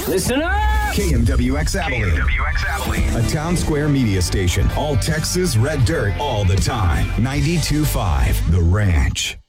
Listen up! KMWX Abilene. A Town Square media station. All Texas red dirt all the time. 92.5 The Ranch.